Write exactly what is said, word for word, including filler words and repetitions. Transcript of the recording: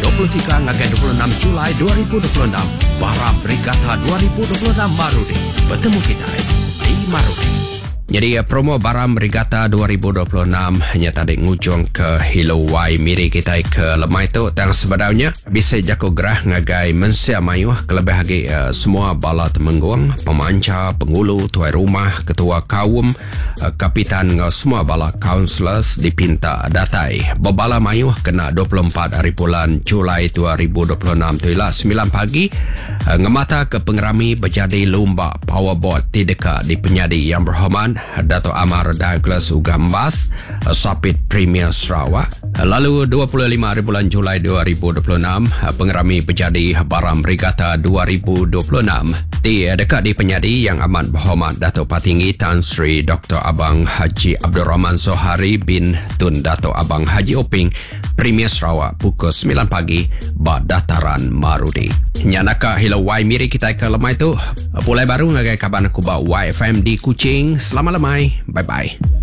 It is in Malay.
dua puluh tiga hingga dua puluh enam Julai dua ribu dua puluh enam. Baram Regatta dua ribu dua puluh enam Marudi. Bertemu kita di Marudi. Jadi promo Baram Regatta dua ribu dua puluh enam hanya tadi ngujung ke Hilowai miri kita ke lemai tu tang sebenarnya bisa jago gerah ngagai mensia mayu kelebih lagi uh, semua bala temenggung pemancar pengulu tuai rumah ketua kaum uh, kapitan ngau semua bala councillors dipinta datai babala mayu kena dua puluh empat hari bulan Julai dua ribu dua puluh enam tu ialah sembilan pagi uh, ngemata ke pengerami berjadi lomba powerboat di dekat di penyadi yang berhormat Dato' Amar Douglas Ugambas Sapit Premier Sarawak. Lalu dua puluh lima hari bulan Julai dua ribu dua puluh enam pengerami berjadi Baram Regatta dua ribu dua puluh enam di dekat di penyadi yang amat berhormat Dato' Patinggi Tan Sri Doktor Abang Haji Abdul Rahman Sohari bin Tun Dato' Abang Haji Oping Premier Sarawak pukul sembilan pagi bad dataran Marudi. Nyanaka Hilowai miri kita ke lemai tu. Pulai baru ngagai kabar aku ba Y F M di Kuching. Selamat lemai. Bye bye.